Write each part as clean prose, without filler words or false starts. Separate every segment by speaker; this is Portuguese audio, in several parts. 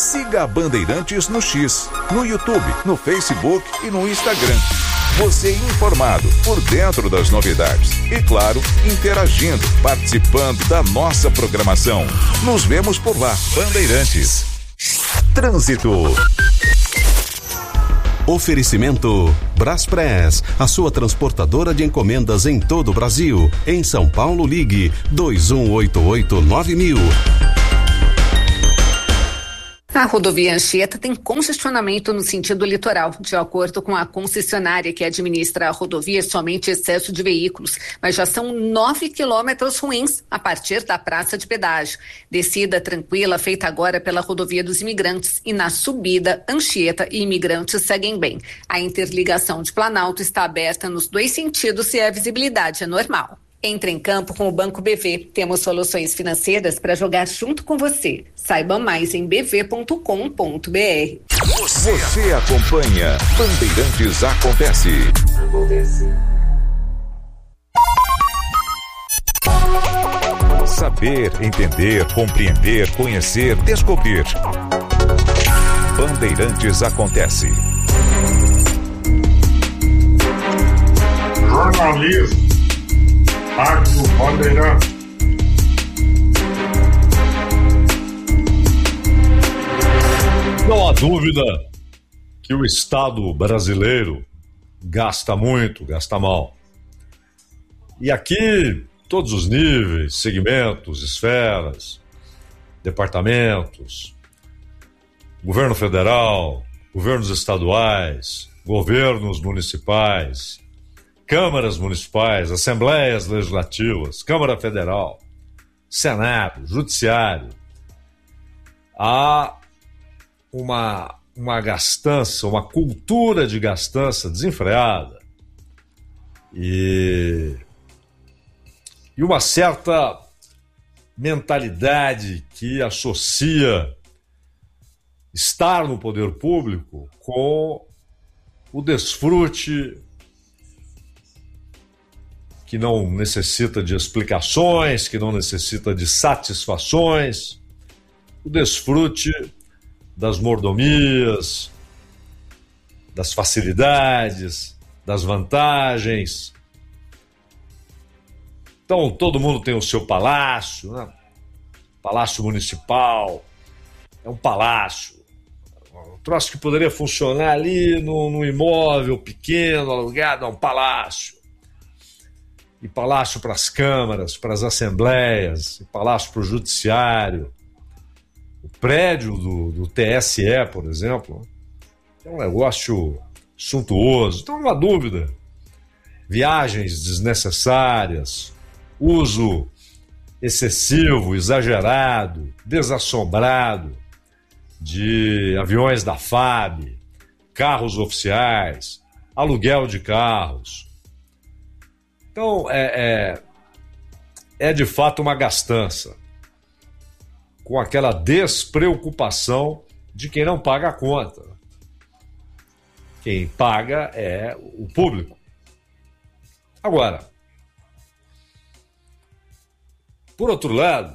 Speaker 1: Siga a Bandeirantes no X, no YouTube, no Facebook e no Instagram. Você informado, por dentro das novidades e, claro, interagindo, participando da nossa programação. Nos vemos por lá. Bandeirantes. Trânsito.
Speaker 2: Oferecimento Braspress, a sua transportadora de encomendas em todo o Brasil. Em São Paulo, ligue 2188-9000.
Speaker 3: A rodovia Anchieta tem congestionamento no sentido litoral. De acordo com a concessionária que administra a rodovia, somente excesso de veículos, mas já são 9 quilômetros ruins a partir da praça de pedágio. Descida tranquila feita agora pela rodovia dos Imigrantes e na subida, Anchieta e Imigrantes seguem bem. A interligação de Planalto está aberta nos dois sentidos e a visibilidade é normal. Entre em campo com o Banco BV. Temos soluções financeiras para jogar junto com você. Saiba mais em bv.com.br.
Speaker 1: Você acompanha Bandeirantes Acontece. Saber, entender, compreender, conhecer, descobrir. Bandeirantes Acontece.
Speaker 4: Jornalismo. Rádio Bandeirantes. Não há dúvida que o Estado brasileiro gasta muito, gasta mal. E aqui, todos os níveis, segmentos, esferas, departamentos, governo federal, governos estaduais, governos municipais, câmaras municipais, assembleias legislativas, Câmara Federal, Senado, Judiciário. Há uma gastança, uma cultura de gastança desenfreada e uma certa mentalidade que associa estar no poder público com o desfrute que não necessita de explicações, que não necessita de satisfações, o desfrute das mordomias, das facilidades, das vantagens. Então, todo mundo tem o seu palácio, né? Palácio municipal, é um palácio. Um troço que poderia funcionar ali num imóvel pequeno, alugado, é um palácio. E palácio para as câmaras, para as assembleias, e palácio para o judiciário. O prédio do TSE, por exemplo, é um negócio suntuoso. Então, não há dúvida. Viagens desnecessárias, uso excessivo, exagerado, desassombrado de aviões da FAB, carros oficiais, aluguel de carros. Então, é de fato uma gastança, com aquela despreocupação de quem não paga a conta. Quem paga é o público. Agora, por outro lado,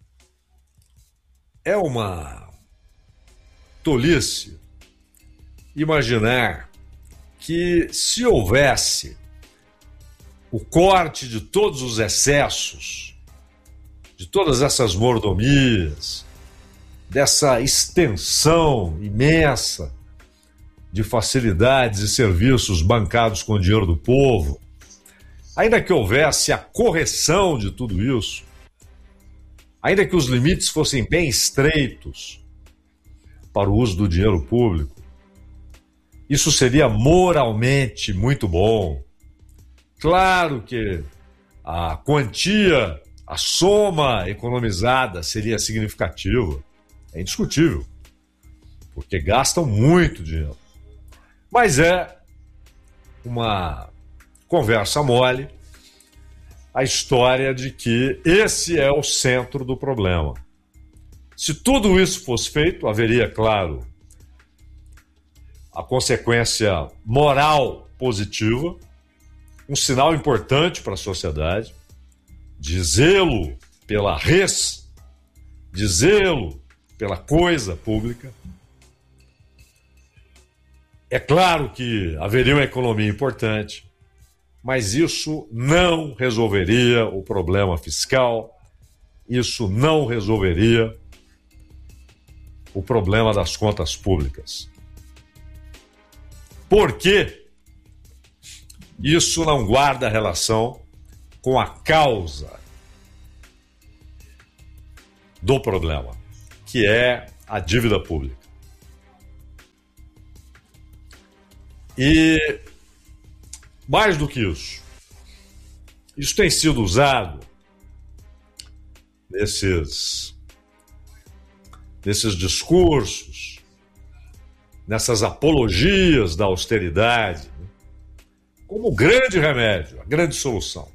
Speaker 4: é uma tolice imaginar que se houvesse o corte de todos os excessos, de todas essas mordomias, dessa extensão imensa de facilidades e serviços bancados com o dinheiro do povo, ainda que houvesse a correção de tudo isso, ainda que os limites fossem bem estreitos para o uso do dinheiro público, isso seria moralmente muito bom. Claro que a quantia, a soma economizada seria significativa, é indiscutível, porque gastam muito dinheiro. Mas é uma conversa mole a história de que esse é o centro do problema. Se tudo isso fosse feito, haveria, claro, a consequência moral positiva, um sinal importante para a sociedade, de zelo pela res, de zelo pela coisa pública. É claro que haveria uma economia importante, mas isso não resolveria o problema fiscal, isso não resolveria o problema das contas públicas. Por quê? Isso não guarda relação com a causa do problema, que é a dívida pública. E, mais do que isso tem sido usado nesses discursos, nessas apologias da austeridade, como grande remédio, a grande solução.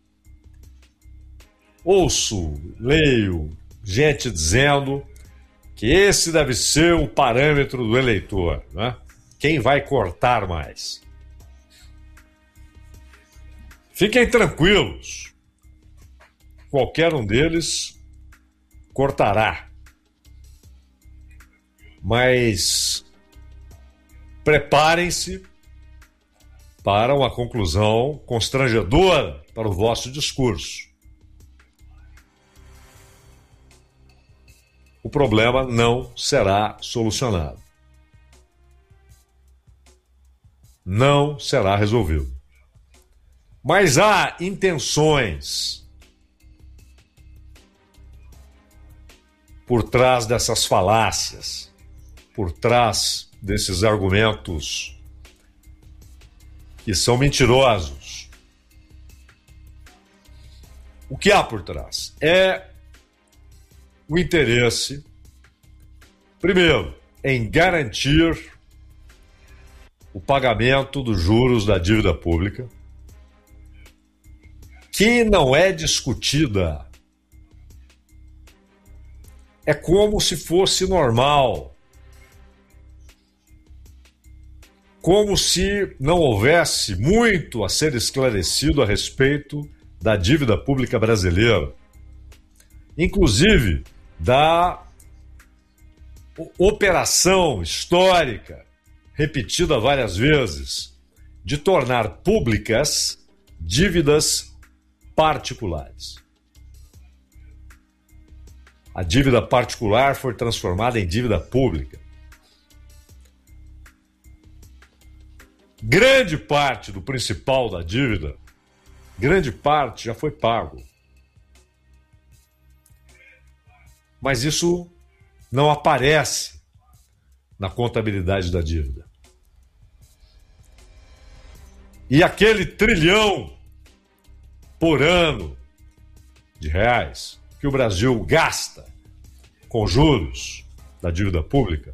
Speaker 4: Ouço, leio gente dizendo que esse deve ser o parâmetro do eleitor, né? Quem vai cortar mais? Fiquem tranquilos, qualquer um deles cortará. Mas preparem-se para uma conclusão constrangedora para o vosso discurso. O problema não será solucionado. Não será resolvido. Mas há intenções por trás dessas falácias, por trás desses argumentos que são mentirosos. O que há por trás? É o interesse, primeiro, em garantir o pagamento dos juros da dívida pública, que não é discutida. É como se fosse normal. Como se não houvesse muito a ser esclarecido a respeito da dívida pública brasileira. Inclusive, da operação histórica, repetida várias vezes, de tornar públicas dívidas particulares. A dívida particular foi transformada em dívida pública. Grande parte do principal da dívida, grande parte já foi pago. Mas isso não aparece na contabilidade da dívida. E aquele trilhão por ano de reais que o Brasil gasta com juros da dívida pública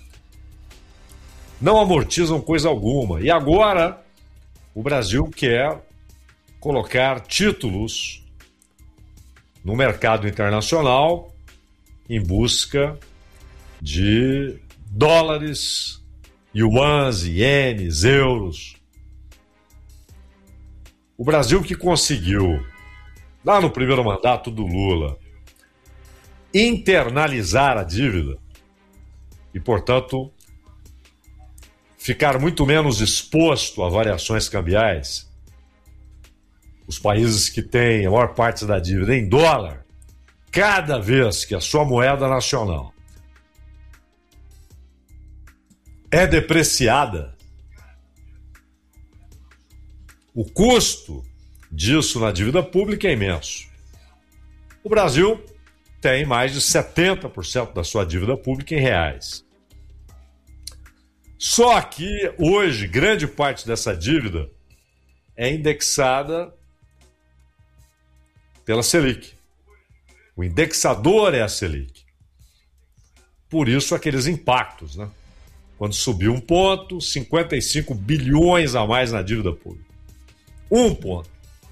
Speaker 4: não amortizam coisa alguma. E agora o Brasil quer colocar títulos no mercado internacional em busca de dólares, yuans, ienes, euros. O Brasil que conseguiu, lá no primeiro mandato do Lula, internalizar a dívida e, portanto, ficar muito menos exposto a variações cambiais. Os países que têm a maior parte da dívida em dólar, cada vez que a sua moeda nacional é depreciada, o custo disso na dívida pública é imenso. O Brasil tem mais de 70% da sua dívida pública em reais. Só que hoje, grande parte dessa dívida é indexada pela Selic. O indexador é a Selic. Por isso, aqueles impactos, né? Quando subiu 1 ponto, 55 bilhões a mais na dívida pública. 1 ponto.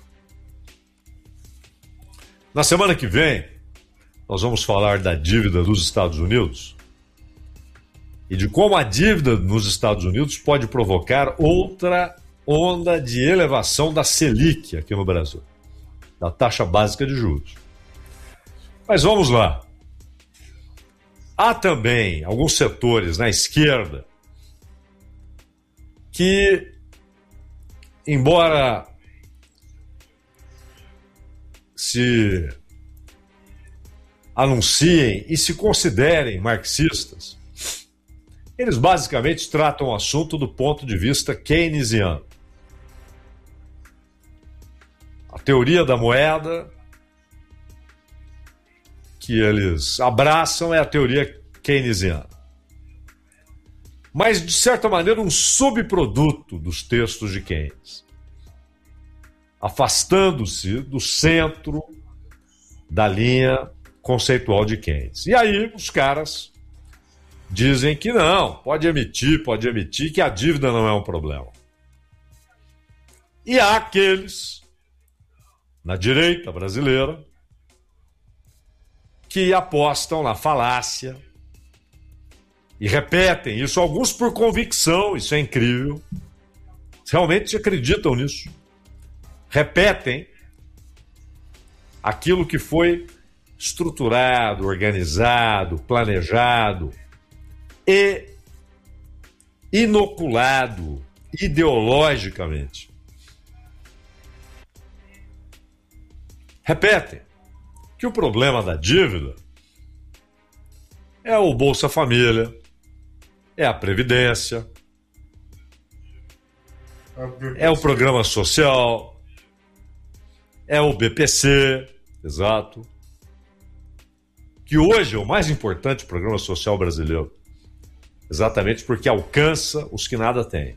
Speaker 4: Na semana que vem, nós vamos falar da dívida dos Estados Unidos e de como a dívida nos Estados Unidos pode provocar outra onda de elevação da Selic aqui no Brasil, da taxa básica de juros. Mas vamos lá. Há também alguns setores na esquerda que, embora se anunciem e se considerem marxistas, eles basicamente tratam o assunto do ponto de vista keynesiano. A teoria da moeda que eles abraçam é a teoria keynesiana. Mas, de certa maneira, um subproduto dos textos de Keynes, afastando-se do centro da linha conceitual de Keynes. E aí os caras dizem que não, pode emitir, que a dívida não é um problema. E há aqueles, na direita brasileira, que apostam na falácia e repetem isso, alguns por convicção, isso é incrível, realmente acreditam nisso. Repetem aquilo que foi estruturado, organizado, planejado e inoculado ideologicamente. Repetem que o problema da dívida é o Bolsa Família, é a Previdência, é o Programa Social, é o BPC, exato, que hoje é o mais importante programa social brasileiro, exatamente porque alcança os que nada têm.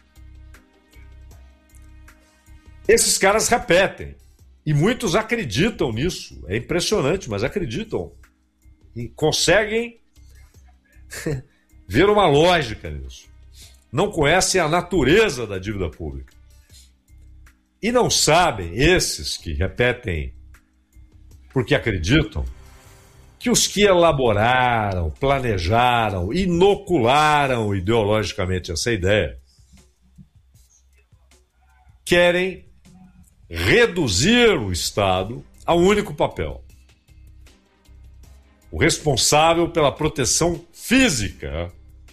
Speaker 4: Esses caras repetem, e muitos acreditam nisso, é impressionante, mas acreditam, e conseguem ver uma lógica nisso. Não conhecem a natureza da dívida pública. E não sabem, esses que repetem porque acreditam, que os que elaboraram, planejaram, inocularam ideologicamente essa ideia, querem reduzir o Estado a um único papel: o responsável pela proteção física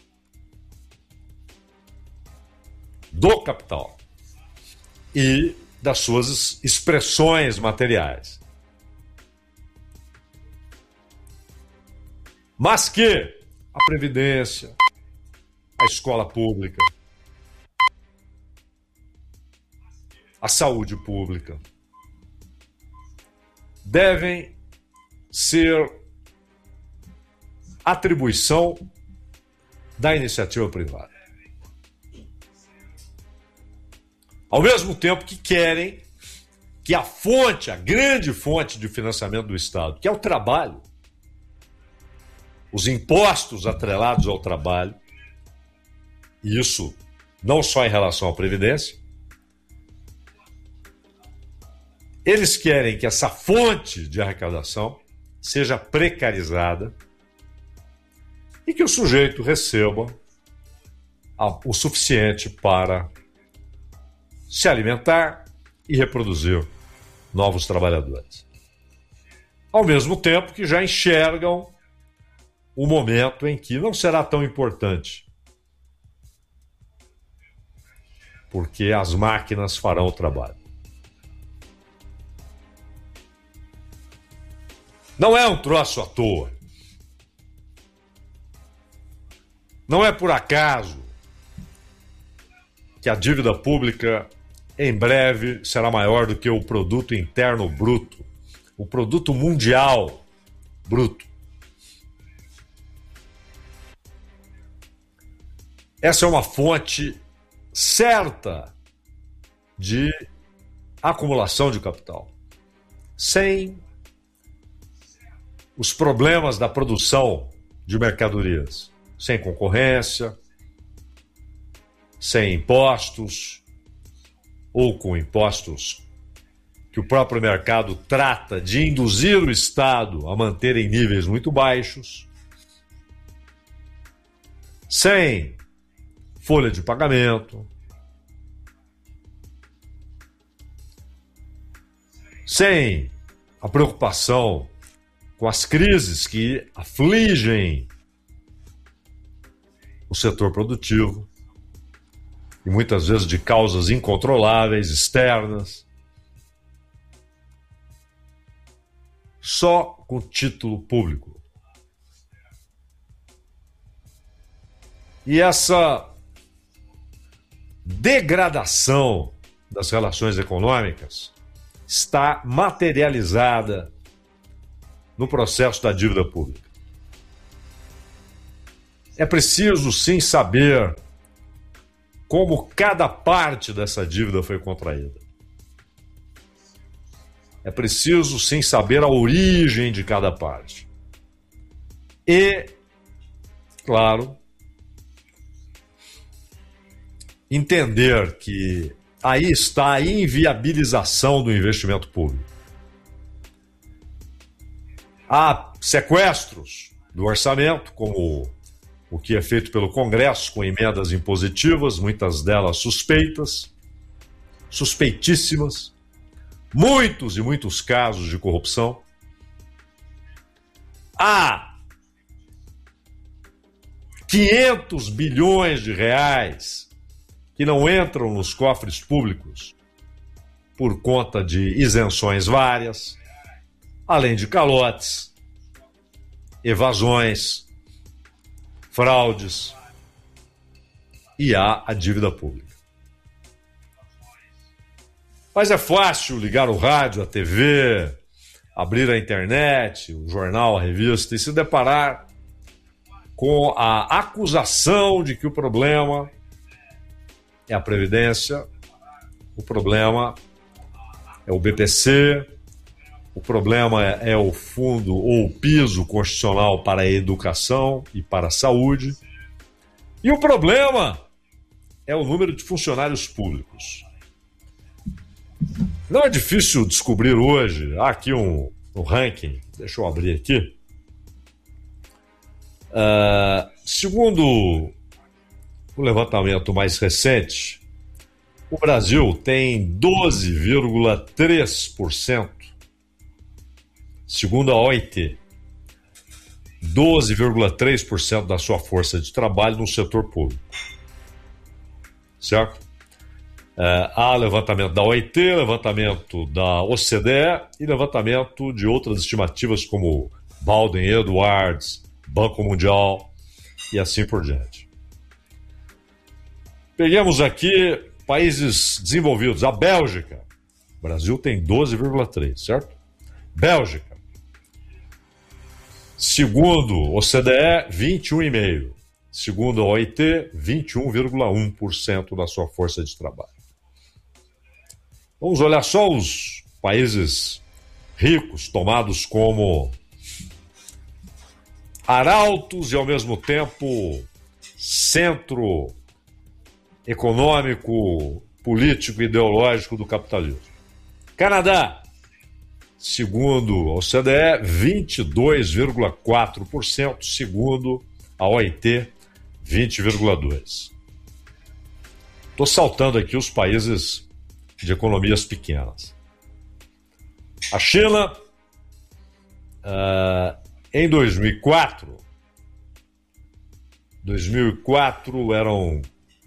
Speaker 4: do capital e das suas expressões materiais. Mas que a Previdência, a escola pública, a saúde pública devem ser atribuição da iniciativa privada. Ao mesmo tempo que querem que a fonte, a grande fonte de financiamento do Estado, que é o trabalho, os impostos atrelados ao trabalho, e isso não só em relação à Previdência, eles querem que essa fonte de arrecadação seja precarizada e que o sujeito receba o suficiente para se alimentar e reproduzir novos trabalhadores. Ao mesmo tempo que já enxergam o momento em que não será tão importante, porque as máquinas farão o trabalho. Não é um troço à toa. Não é por acaso que a dívida pública em breve será maior do que o produto interno bruto, o produto mundial bruto. Essa é uma fonte certa de acumulação de capital. Sem os problemas da produção de mercadorias, sem concorrência, sem impostos, ou com impostos que o próprio mercado trata de induzir o Estado a manter em níveis muito baixos, sem folha de pagamento, sem a preocupação com as crises que afligem o setor produtivo, e muitas vezes de causas incontroláveis, externas, só com título público. E essa degradação das relações econômicas está materializada no processo da dívida pública. É preciso, sim, saber como cada parte dessa dívida foi contraída. É preciso, sim, saber a origem de cada parte. E, claro, entender que aí está a inviabilização do investimento público. Há sequestros do orçamento, como o que é feito pelo Congresso, com emendas impositivas, muitas delas suspeitas, suspeitíssimas, muitos e muitos casos de corrupção. Há 500 bilhões de reais que não entram nos cofres públicos por conta de isenções várias, além de calotes, evasões, fraudes, e há a dívida pública. Mas é fácil ligar o rádio, a TV, abrir a internet, o jornal, a revista e se deparar com a acusação de que o problema é a Previdência, o problema é o BPC, o problema é o fundo ou o piso constitucional para a educação e para a saúde, e o problema é o número de funcionários públicos. Não é difícil descobrir hoje, há aqui um ranking, deixa eu abrir aqui. Segundo o levantamento mais recente, o Brasil tem 12,3%, segundo a OIT, 12,3% da sua força de trabalho no setor público. Certo? Há levantamento da OIT, levantamento da OCDE e levantamento de outras estimativas como Baldwin Edwards, Banco Mundial e assim por diante. Peguemos aqui países desenvolvidos. A Bélgica. O Brasil tem 12,3%, certo? Bélgica. Segundo OCDE, 21,5%. Segundo a OIT, 21,1% da sua força de trabalho. Vamos olhar só os países ricos, tomados como arautos e, ao mesmo tempo, centro econômico, político e ideológico do capitalismo. Canadá, segundo a OCDE, 22,4%, segundo a OIT, 20,2%. Estou saltando aqui os países de economias pequenas. A China, em 2004 eram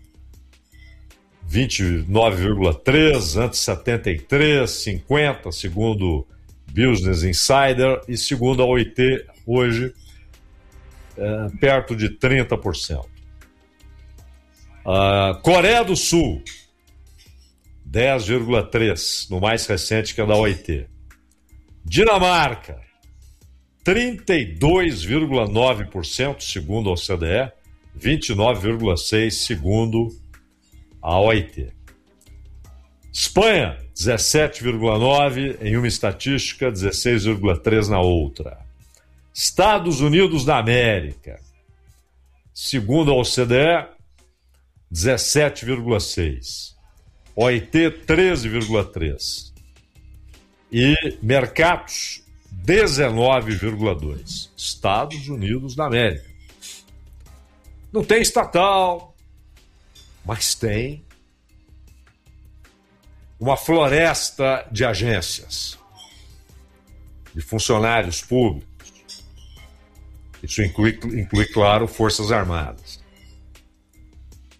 Speaker 4: 29,3%, antes 73%, 50%, segundo Business Insider, e segundo a OIT, hoje, perto de 30%. Coreia do Sul, 10,3%, no mais recente, que é da OIT. Dinamarca, 32,9%, segundo a OCDE, 29,6%, segundo a OIT. Espanha, 17,9% em uma estatística, 16,3% na outra. Estados Unidos da América, segundo a OCDE, 17,6%. OIT, 13,3%. E mercados, 19,2%. Estados Unidos da América. Não tem estatal, mas tem uma floresta de agências, de funcionários públicos. Isso inclui, claro, Forças Armadas.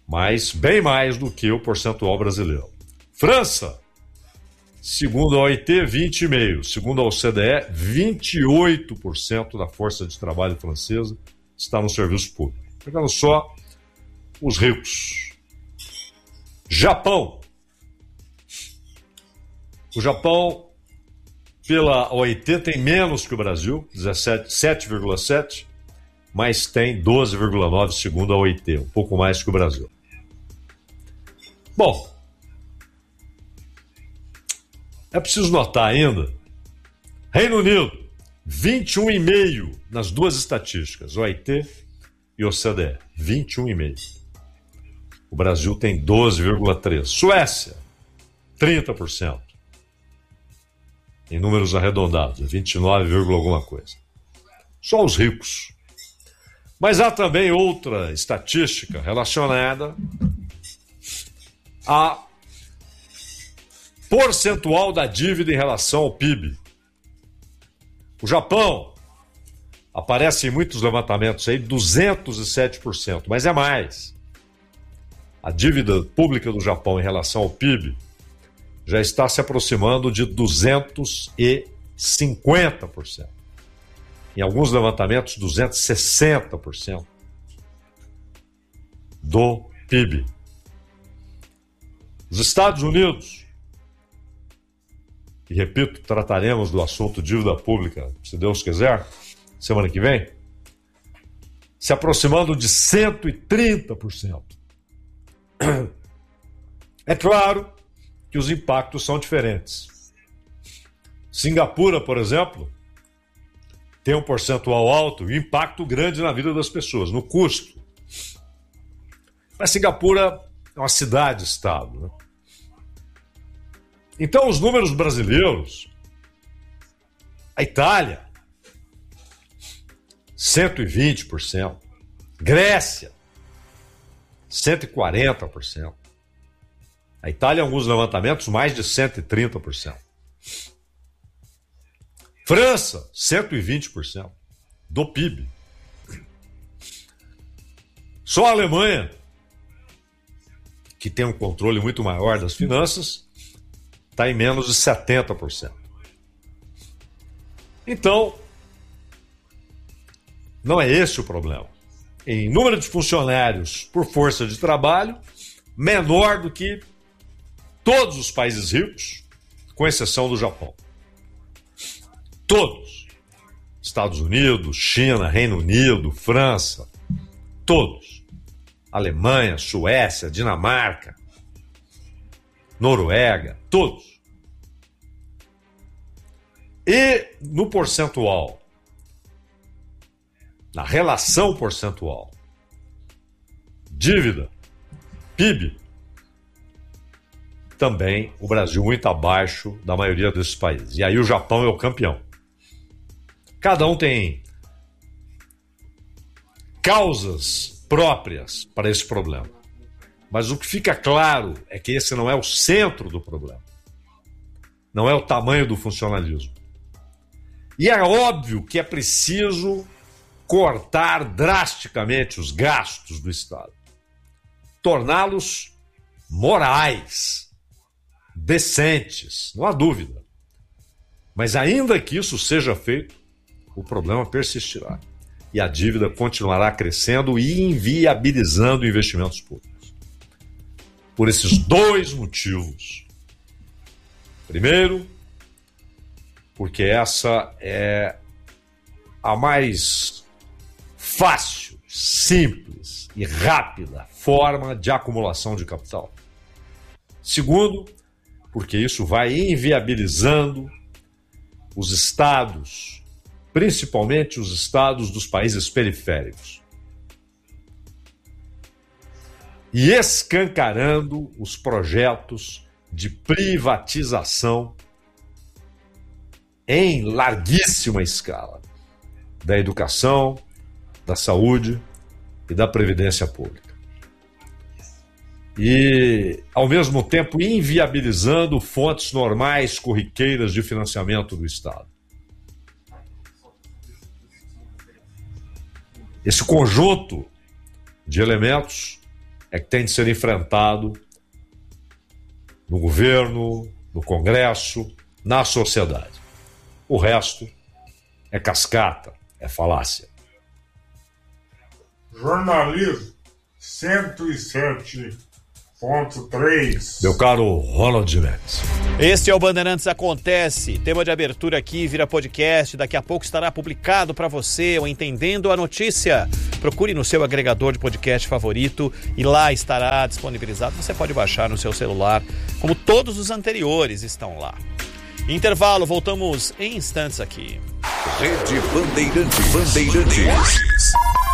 Speaker 4: mas bem mais do que o percentual brasileiro. França, segundo a OIT, 20,5%. Segundo a OCDE, 28% da força de trabalho francesa está no serviço público. Pegando só os ricos. Japão. O Japão, pela OIT, tem menos que o Brasil, 7,7%, mas tem 12,9% segundo a OIT, um pouco mais que o Brasil. Bom, é preciso notar ainda, Reino Unido, 21,5% nas duas estatísticas, OIT e OCDE, 21,5%. O Brasil tem 12,3%. Suécia, 30%. Em números arredondados, 29, alguma coisa. Só os ricos. Mas há também outra estatística relacionada a percentual da dívida em relação ao PIB. O Japão aparece em muitos levantamentos aí 207%, mas é mais. A dívida pública do Japão em relação ao PIB já está se aproximando de 250%. Em alguns levantamentos, 260% do PIB. Os Estados Unidos, e repito, trataremos do assunto dívida pública, se Deus quiser, semana que vem, se aproximando de 130%. É claro que os impactos são diferentes. Singapura, por exemplo, tem um percentual alto e impacto grande na vida das pessoas, no custo. Mas Singapura é uma cidade-estado, né? Então, os números brasileiros, a Itália, 120%, Grécia, 140%. A Itália, em alguns levantamentos, mais de 130%. França, 120% do PIB. Só a Alemanha, que tem um controle muito maior das finanças, está em menos de 70%. Então, não é esse o problema. Em número de funcionários por força de trabalho, menor do que todos os países ricos, com exceção do Japão. Todos. Estados Unidos, China, Reino Unido, França, todos. Alemanha, Suécia, Dinamarca, Noruega, todos. E no percentual, na relação percentual, dívida, PIB, também o Brasil muito abaixo da maioria desses países. E aí o Japão é o campeão. Cada um tem causas próprias para esse problema. Mas o que fica claro é que esse não é o centro do problema. Não é o tamanho do funcionalismo. E é óbvio que é preciso cortar drasticamente os gastos do Estado. Torná-los morais, decentes, não há dúvida. Mas ainda que isso seja feito, o problema persistirá. E a dívida continuará crescendo e inviabilizando investimentos públicos. Por esses dois motivos. Primeiro, porque essa é a mais fácil, simples e rápida forma de acumulação de capital. Segundo, porque isso vai inviabilizando os estados, principalmente os estados dos países periféricos, e escancarando os projetos de privatização em larguíssima escala da educação, da saúde e da previdência pública. E, ao mesmo tempo, inviabilizando fontes normais, corriqueiras de financiamento do Estado. Esse conjunto de elementos é que tem de ser enfrentado no governo, no Congresso, na sociedade. O resto é cascata, é falácia.
Speaker 5: Jornalismo 107.3.
Speaker 4: Meu caro Ronald Mendes.
Speaker 6: Este é o Bandeirantes Acontece, tema de abertura aqui, vira podcast, daqui a pouco estará publicado para você, o Entendendo a Notícia. Procure no seu agregador de podcast favorito e lá estará disponibilizado, você pode baixar no seu celular, como todos os anteriores estão lá. Intervalo, voltamos em instantes aqui.
Speaker 1: Rede Bandeirantes.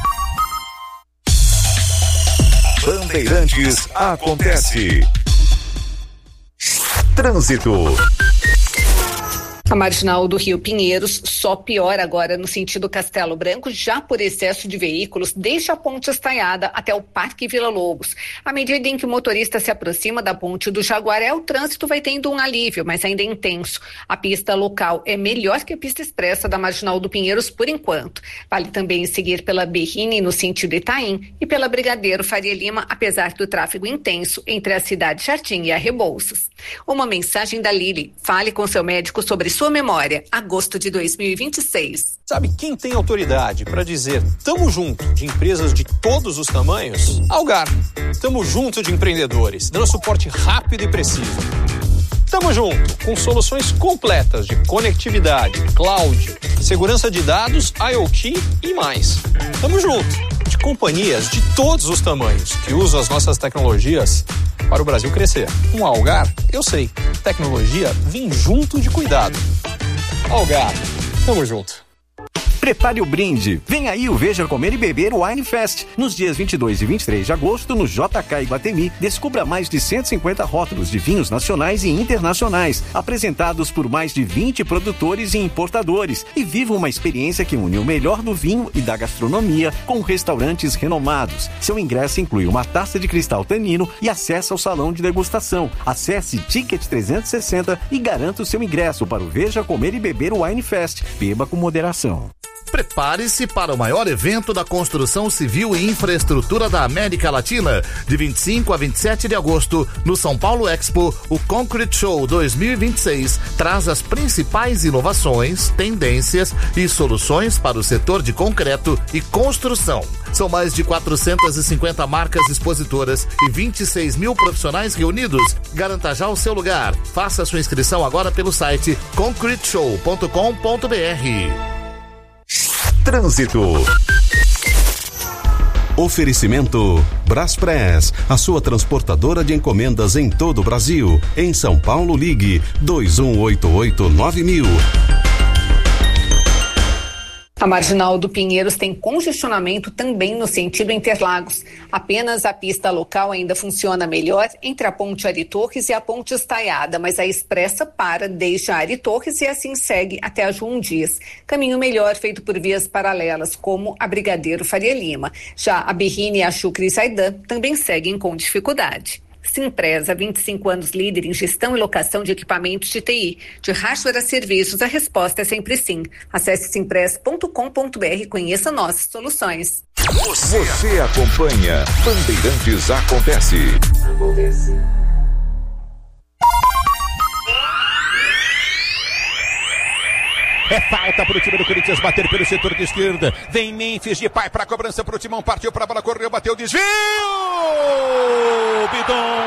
Speaker 1: Bandeirantes Acontece. Trânsito.
Speaker 3: A marginal do Rio Pinheiros só piora agora no sentido Castelo Branco, já por excesso de veículos, desde a ponte Estaiada até o Parque Vila Lobos. À medida em que o motorista se aproxima da ponte do Jaguaré, o trânsito vai tendo um alívio, mas ainda é intenso. A pista local é melhor que a pista expressa da marginal do Pinheiros por enquanto. Vale também seguir pela Berrini no sentido Itaim e pela Brigadeiro Faria Lima, apesar do tráfego intenso entre a Cidade Jardim e a Rebouças. Uma mensagem da Lili: fale com seu médico sobre sua memória, agosto de 2026.
Speaker 7: Sabe quem tem autoridade para dizer tamo junto de empresas de todos os tamanhos? Algar. Tamo junto de empreendedores, dando suporte rápido e preciso. Tamo junto com soluções completas de conectividade, cloud, segurança de dados, IoT e mais. Tamo junto de companhias de todos os tamanhos que usam as nossas tecnologias para o Brasil crescer. Com a Algar, eu sei, tecnologia vem junto de cuidado. Algar, tamo junto.
Speaker 8: Prepare o brinde. Vem aí o Veja Comer e Beber Wine Fest. Nos dias 22 e 23 de agosto, no JK Iguatemi, descubra mais de 150 rótulos de vinhos nacionais e internacionais, apresentados por mais de 20 produtores e importadores. E viva uma experiência que une o melhor do vinho e da gastronomia com restaurantes renomados. Seu ingresso inclui uma taça de cristal tanino e acesso ao salão de degustação. Acesse Ticket 360 e garanta o seu ingresso para o Veja Comer e Beber Wine Fest. Beba com moderação.
Speaker 9: Prepare-se para o maior evento da construção civil e infraestrutura da América Latina. De 25 a 27 de agosto, no São Paulo Expo, o Concrete Show 2026 traz as principais inovações, tendências e soluções para o setor de concreto e construção. São mais de 450 marcas expositoras e 26 mil profissionais reunidos. Garanta já o seu lugar. Faça sua inscrição agora pelo site concreteshow.com.br.
Speaker 1: Trânsito.
Speaker 2: Oferecimento Braspress, a sua transportadora de encomendas em todo o Brasil. Em São Paulo, ligue 2188-9000.
Speaker 3: A marginal do Pinheiros tem congestionamento também no sentido Interlagos. Apenas a pista local ainda funciona melhor entre a ponte Ari Torres e a ponte Estaiada, mas a expressa para desde a Ari Torres e assim segue até a João Dias. Caminho melhor feito por vias paralelas, como a Brigadeiro Faria Lima. Já a Berrini e a Chucre e Zaidan também seguem com dificuldade. Simpresa, 25 anos líder em gestão e locação de equipamentos de TI. De hardware a serviços, a resposta é sempre sim. Acesse simpresa.com.br e conheça nossas soluções.
Speaker 1: Você acompanha Bandeirantes Acontece.
Speaker 10: É falta para o time do Corinthians bater pelo setor de esquerda. Vem Memphis de pai para a cobrança para o Timão. Partiu para a bola, correu, bateu, desvio! Bidon!